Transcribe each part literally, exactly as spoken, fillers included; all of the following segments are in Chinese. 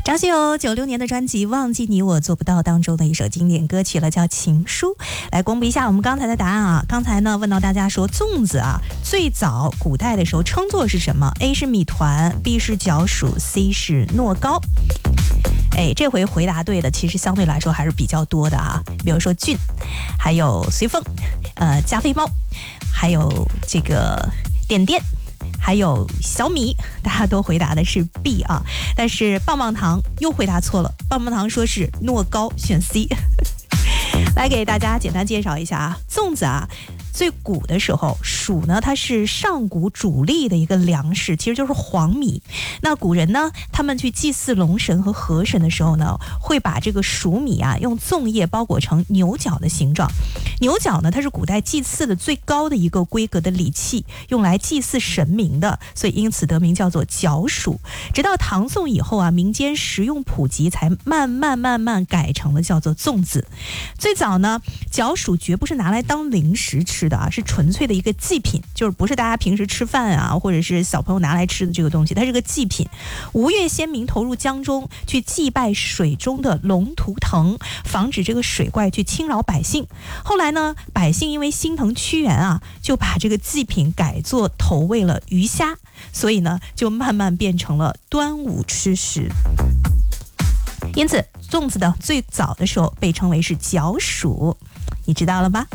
张学友九六年的专辑《忘记你我做不到》当中的一首经典歌曲了，叫《情书》。来公布一下我们刚才的答案啊。刚才呢问到大家说，粽子啊最早古代的时候称作是什么 ？A 是米团 ，B 是角黍 ，C 是糯糕。哎，这回回答对的其实相对来说还是比较多的啊，比如说俊，还有随风，呃加菲猫，还有这个点点。还有小米，大家都回答的是 B 啊，但是棒棒糖又回答错了，棒棒糖说是糯糕，选 C。来给大家简单介绍一下啊，粽子啊，最古的时候，黍呢它是上古主力的一个粮食，其实就是黄米。那古人呢，他们去祭祀龙神和河神的时候呢，会把这个黍米啊用粽叶包裹成牛角的形状。牛角呢，它是古代祭祀的最高的一个规格的礼器，用来祭祀神明的，所以因此得名叫做角黍。直到唐宋以后啊，民间食用普及，才慢慢慢慢改成了叫做粽子。最早呢，角黍绝不是拿来当零食吃的啊，是纯粹的一个祭品，就是不是大家平时吃饭啊，或者是小朋友拿来吃的这个东西，它是个祭品。吴越先民投入江中去祭拜水中的龙图腾，防止这个水怪去侵扰百姓。后来呢，百姓因为心疼屈原啊，就把这个祭品改作投喂了鱼虾，所以呢，就慢慢变成了端午吃食。因此，粽子的最早的时候被称为是角黍，你知道了吧？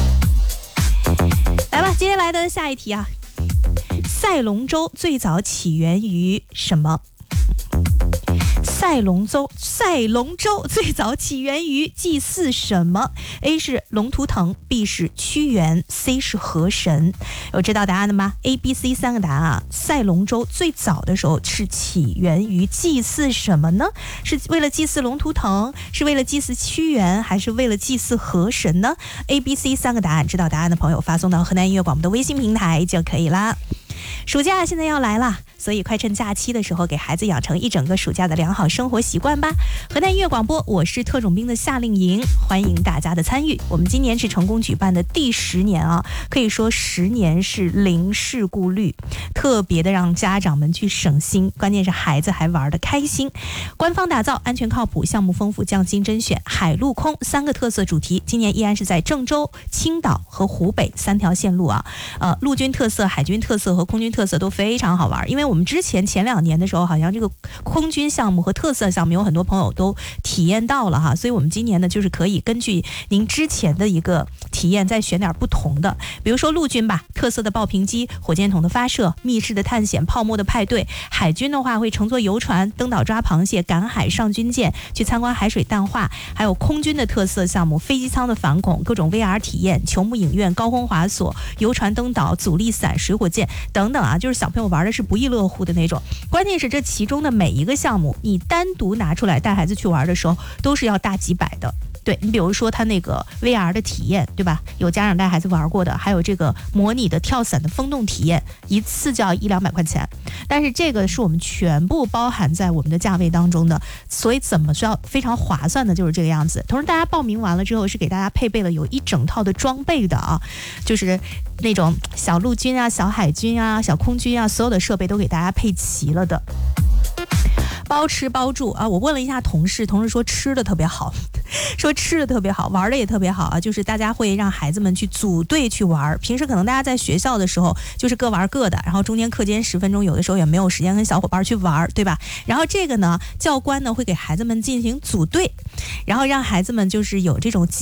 来吧，接下来的下一题啊，赛龙舟最早起源于什么？赛龙舟，赛龙舟最早起源于祭祀什么 ？A 是龙图腾 ，B 是屈原 ，C 是河神。有知道答案的吗 ？A、B、C 三个答案啊。赛龙舟最早的时候是起源于祭祀什么呢？是为了祭祀龙图腾，是为了祭祀屈原，还是为了祭祀河神呢 ？A、B、C 三个答案，知道答案的朋友发送到河南音乐广播的微信平台就可以啦。暑假现在要来了，所以快趁假期的时候给孩子养成一整个暑假的良好生活习惯吧。河南音乐广播，我是特种兵的夏令营，欢迎大家的参与。我们今年是成功举办的第十年啊，可以说十年是零事故率，特别的让家长们去省心，关键是孩子还玩得开心。官方打造安全靠谱、项目丰富、匠心甄选，海陆空三个特色主题，今年依然是在郑州、青岛和湖北三条线路啊。呃，陆军特色、海军特色和空军特色都非常好玩，因为我们之前前两年的时候，好像这个空军项目和特色项目有很多朋友都体验到了哈，所以我们今年呢，就是可以根据您之前的一个体验，再选点不同的，比如说陆军吧，特色的爆屏机、火箭筒的发射、密室的探险、泡沫的派对；海军的话会乘坐游船登岛抓螃蟹、赶海上军舰，去参观海水淡化；还有空军的特色项目，飞机舱的反恐、各种 V R 体验、球幕影院、高空滑索、游船登岛、阻力伞、水火箭等等啊，就是小朋友玩的是不亦乐乎的那种。关键是这其中的每一个项目，你单独拿出来带孩子去玩的时候，都是要大几百的。对，你比如说他那个 V R 的体验，对吧？有家长带孩子玩过的，还有这个模拟的跳伞的风洞体验，一次就要一两百块钱。但是这个是我们全部包含在我们的价位当中的，所以怎么说非常划算的，就是这个样子。同时，大家报名完了之后，是给大家配备了有一整套的装备的啊，就是那种小陆军啊、小海军啊、小空军啊，所有的设备都给大家配齐了的。包吃包住啊！我问了一下同事，同事说吃的特别好，说吃的特别好，玩的也特别好啊！就是大家会让孩子们去组队去玩，平时可能大家在学校的时候就是各玩各的，然后中间课间十分钟，有的时候也没有时间跟小伙伴去玩，对吧？然后这个呢，教官呢会给孩子们进行组队，然后让孩子们就是有这种